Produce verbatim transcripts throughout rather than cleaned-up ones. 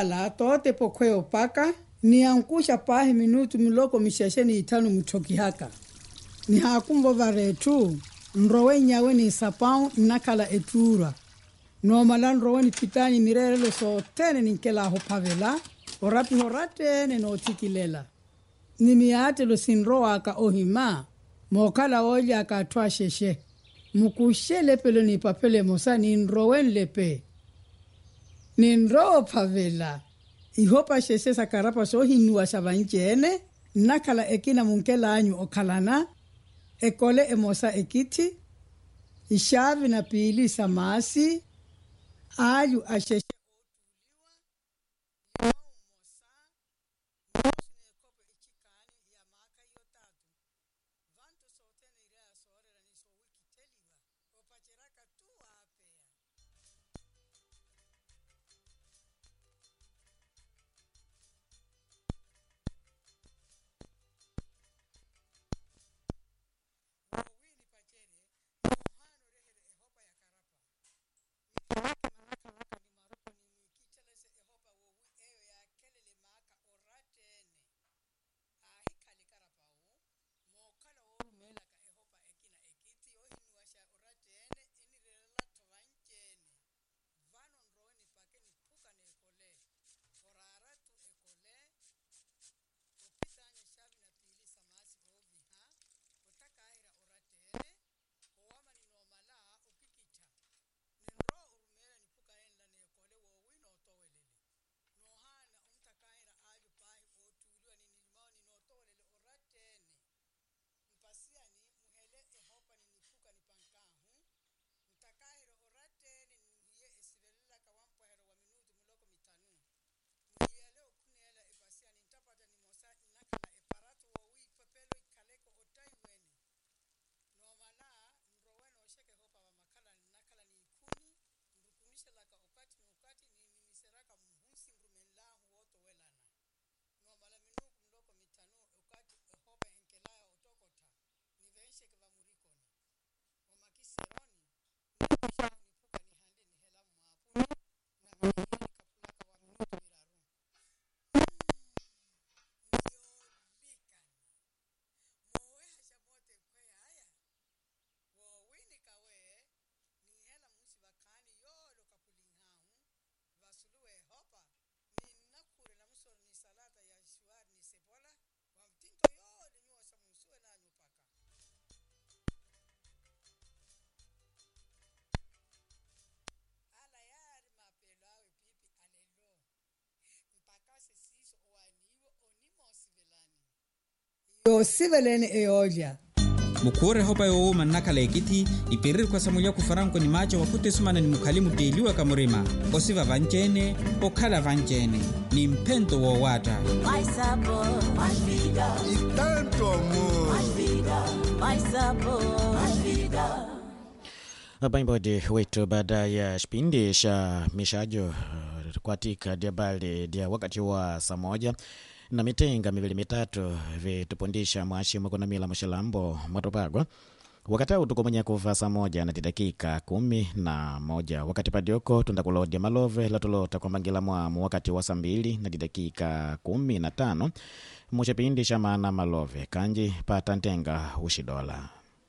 ala tote pokweo paka ni ankusha pahi minutu miloko mishasheni itanu mtoki haka ni hakumbo varetu nrowe nyawe ni sapao nakala etura no malan rowe ni pitani mirelo so tene ni kela hopavela orapi horate ne no tikilela ni miate lo sinro aka ohima mokala oja aka twa sheshe mukushele pelo ni papele mosa ni nrowe lepe ni nro pavela ihopa sheshe sakarapa so hinua shabanjene nakala ekina munkela anyu okalana ekole emosa ekiti ishavi na pili samasi ayu asheshe yo sivelene eoja mukure hopa yo manakala ekiti ipirir kwa samulia kufaranko ni macho wakute sumana ni mukalimu deliwa kamurima osiva vanjene okala vanjene ni mpendo wa wata my sabor my vida y tanto amor my vida my sabor my vida. Abaimbodi wetu baada ya kipindi cha mishajo katika diabali dia wakati wa saa moja na mitenga miwili mitatu vitupundisha mwashi mkona mila mshalambo matopagwa wakati huu tukomanya kuva saa moja na dakika kumi na moja wakati padioko tundakulodia malove latulota kwa mangila mwamu wakati wa saa mbili na dakika kumi na tano mchapindi cha maana malove kanji pata ntenga ushidola.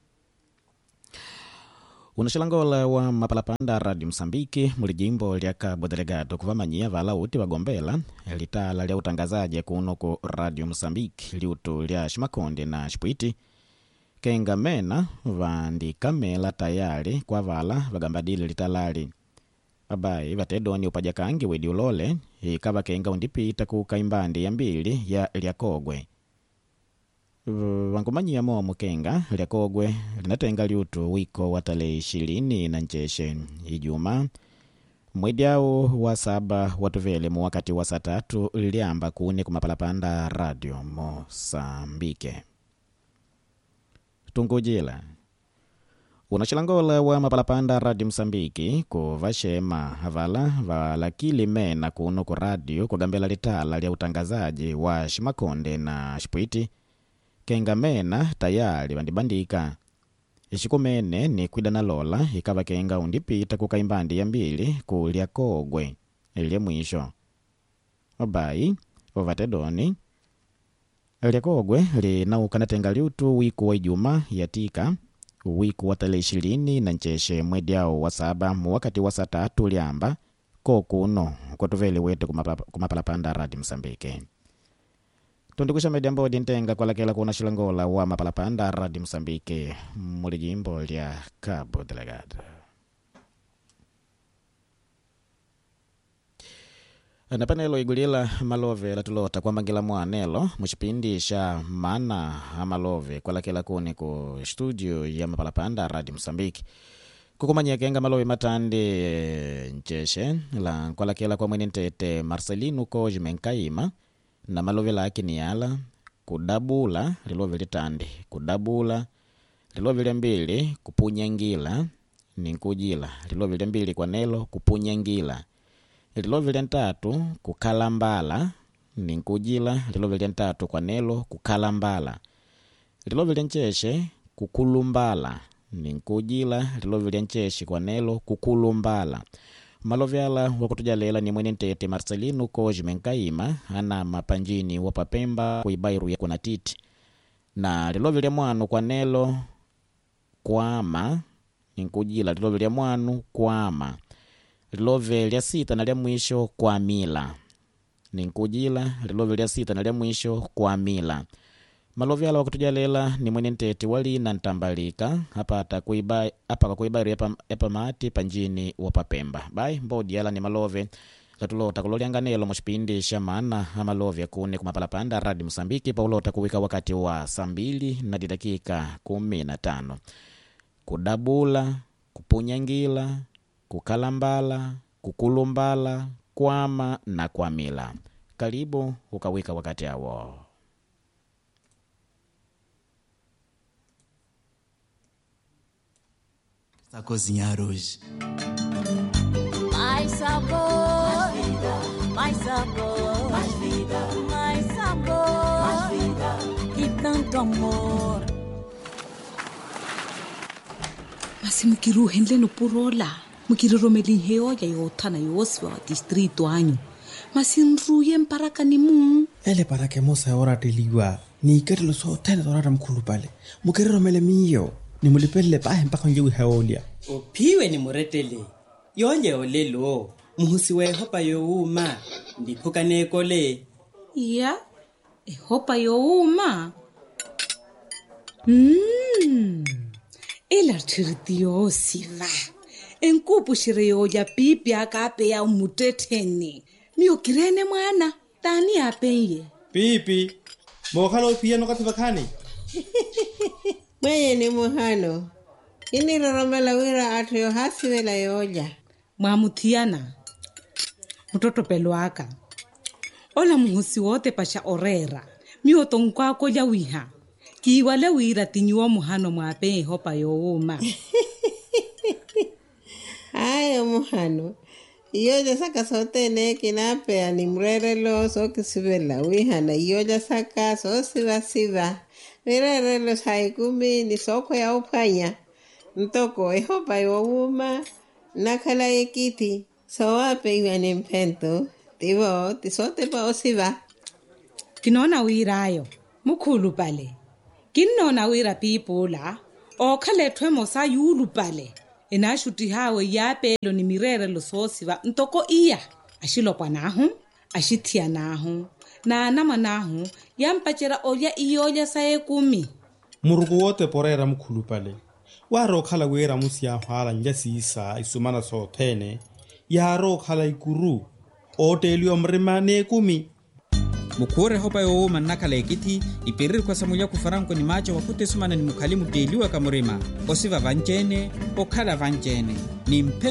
Unashilangola wa mapalapanda Radio Msambiki mulijimbo lya Cabo Delgado kuvamanyia vala uti wagombela litala lya utangazaji kuno ku Radio Msambiki liutu lya Shimakonde na Shipwiti kenga mena vandika mela tayari kwa vala vagambadili litalali abai vatedoni upajakangi wedi ulole ikava kenga undipita kukaimbandi ya mbili ya Lyakogwe wangumanyia mo mukenga Lyakogwe linatenga liutu wiko watale ishirini na ncheshe Ijumaa mwedi au wa saba watuvele mu wakati wa saa tatu liamba kune kumapalapanda Radio Mosambike tungujila unashilangola wa mapalapanda Radio Msambiki kuvashema havala valakili mena kuno ku radio kugambela litala lya utangazaji wa Shimakonde na Shipwiti kenga mena tayari bandibandika ishikumene ni kwidana lola ikava kenga undipita kukaimbandi ya mbili ku Lyakogwe ile mwisho bai ovatedoni liakogwe linaukanatenga liutu wiku wa Ijumaa yatika wiku wa tarehe ishirini na ncheshe mwedi ao wa saba wakati wa saa tatu liamba kokuno kotuveli wetu kumapalapanda radi Msambike. Tundikusha media mbodi ntenga kwa lakela kuna shilangola wa mapalapanda radi Msambike muli jimbo lya Cabo Delgado. Napanelo igulila malove la tulota kwa mbangila mwanelo mchipindi sha mana malove kwa lakela kuni ku studio ya mapalapanda radi Msambike. Kukumanya kenga malove matande ncheshe la kwa lakela kwa mweni ntete Marcelino Koji Menkaima na malove laki ni yala kudabula lilove litande kudabula lilove mbili kupunyangila ni nkujila lilove mbili kwa nelo kupunyangila lilove ntatu kukalambala ni nkujila lilove ntatu kwa nelo kukalambala lilove ncheshe kukulumbala ni nkujila lilove ncheshe kwa nelo kukulumbala. Malovyala wakutujalela ni mweni ntete Marcelino Koji Menkaima ana mapanjini wapapemba kuibairu ya kuna titi na lilovile mwanu kwa nelo kwama ni nkujila lilovile mwanu kwama lilove lya sita na lya mwisho kwa mila ni nkujila lilove lya sita na lya mwisho kwa mila. Malovyala wakutujalela ni mweni ntete wali na ntambalika hapa atakuibai hapa kwa kuibairu yapa, yapa mati panjini wapapemba bai mbodi yala ni malove latulota kulolianganelo mshipindi shamana amalove kune kumapalapanda radi Msambiki paulota kuwika wakati wa saa mbili na dakika kumi na tano kudabula kupunyangila kukalambala kukulumbala kwama na kwamila. Karibu ukawika wakati hawo. A cozinhar hoje. Mais sabor, mais vida, mais sabor, mais vida, mais sabor, mais vida e tanto amor. Masi mukiru hendle no purola, mukiru romeli heo ya yotana yoswa wa distrito anyu. Masi nruye mparaka ni mu. Ele para que mosa ora teliwa, ni kere lo so tena ora mkulu pale. Mukiru romele miyo. Ni mulipele pahe mpaka njewe haolia. Upiwe ni muretele. Yonye olelo. Muhusiwe hopa yo uma. Ndipuka nekole. Ya? E hopa yo uma? Mmm. Ela tiritiyo siva. Enkupu shireyo ya pipi akape ya umuteteni. Miyo kirene mwana. Tani apenye. Pipi. Mohano pia nokati bakani. Mwenye ni muhano. Ini roromela wira atu yo hasi wela yoja. Mwamutiana. Mtoto peluaka. Ola muhusi wote pasha orera. Miyo tonkwa koja wiha. Kiwale wira tinyuwa muhano mwape hopa yo uma. Ayo muhano. Iyoja saka sote ne kinape animrere lo so kisibela wiha na iyoja saka so siva siva. Mirere los haikumi ni soko ya upanya. Ntoko ehopa yo uma. Nakala ekiti. Sowape iwa ni mpento. Tivo tisote pa osiva. Kinona wira ayo. Mukulu pale. Kinona wira pipula. O kale twemo sa yulu pale. Ena shuti hawe ya pelo ni mirere los osiva. Ntoko iya. Ashilo kwa nahu. Ashitia nahu. Na nama nahu yampachera oya iyoja sae kumi. Murugu wote porera mkulu pale. Waro khala wera musia hwala njasi isa isumana so tene. Yaro khala ikuru. Ote ilio mrimane kumi. Mukure hopa yo manakala ekiti iperiri kwa samulia kufaranko ni macho wakute sumana ni mukalimu deliwa kamurema. Osiva vanchene, okala vanchene. Ni mpe